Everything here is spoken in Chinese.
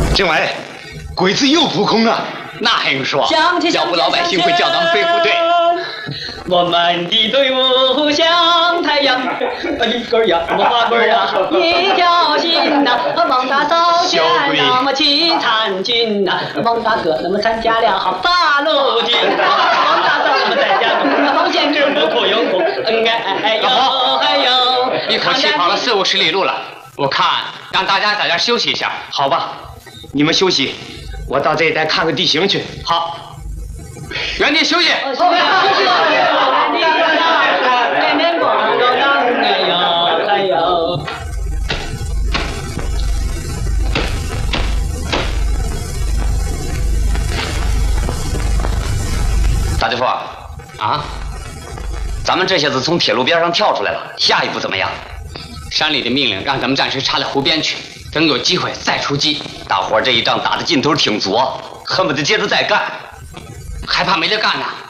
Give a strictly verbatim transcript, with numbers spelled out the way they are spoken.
政委，鬼子又扑空了， 那还用说？要不老百姓会叫咱们飞虎队。 我们的队伍像太阳，一根呀，什么花棍呀，一条心呐，王大嫂选那么去参军呐，王大哥那么参加了好八路军，王大嫂那么在家中，方先知不哭有哭，嗯哎呦哎呦， 一口气跑了四五十里路了，我看让大家在这休息一下， 好吧？你们休息，我到这一带看看地形去。 好，原地休息。大队副啊，咱们这下子从铁路边上跳出来了，下一步怎么样？山里的命令让咱们暂时插在湖边去，等有机会再出击。大伙儿这一仗打的劲头挺足，恨不得接着再干，还怕没得干呢。